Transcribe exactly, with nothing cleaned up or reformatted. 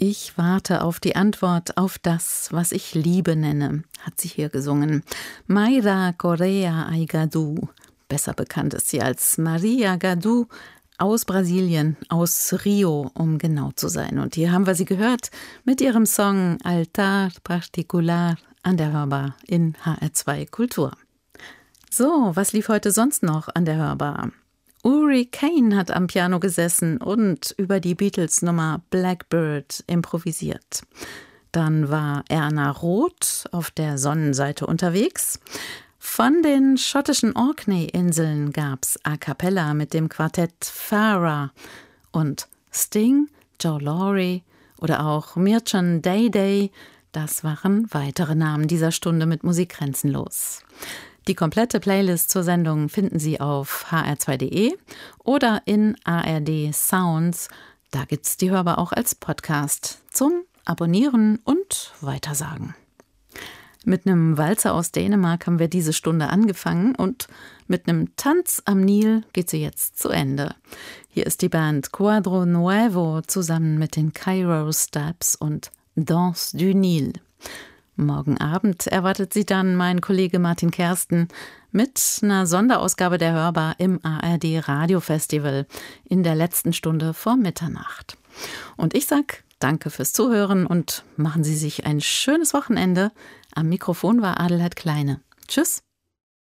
Ich warte auf die Antwort auf das, was ich Liebe nenne, hat sie hier gesungen. Mayra Correa Aigadu, besser bekannt ist sie als Maria Gadu, aus Brasilien, aus Rio, um genau zu sein. Und hier haben wir sie gehört mit ihrem Song Altar Particular an der Hörbar in H R zwei Kultur. So, was lief heute sonst noch an der Hörbar? Uri Kane hat am Piano gesessen und über die Beatles-Nummer Blackbird improvisiert. Dann war Erna Roth auf der Sonnenseite unterwegs. Von den schottischen Orkney-Inseln gab's A Cappella mit dem Quartett Farah. Und Sting, Joe Laurie oder auch Mircea Day Day, das waren weitere Namen dieser Stunde mit Musik grenzenlos. Die komplette Playlist zur Sendung finden Sie auf h r zwei punkt d e oder in A R D Sounds. Da gibt's die Hörbar auch als Podcast zum Abonnieren und Weitersagen. Mit einem Walzer aus Dänemark haben wir diese Stunde angefangen und mit einem Tanz am Nil geht sie jetzt zu Ende. Hier ist die Band Quadro Nuevo zusammen mit den Cairo Steps und Danse du Nil. Morgen Abend erwartet Sie dann mein Kollege Martin Kersten mit einer Sonderausgabe der Hörbar im A R D Radiofestival in der letzten Stunde vor Mitternacht. Und ich sag danke fürs Zuhören und machen Sie sich ein schönes Wochenende. Am Mikrofon war Adelheid Kleine. Tschüss.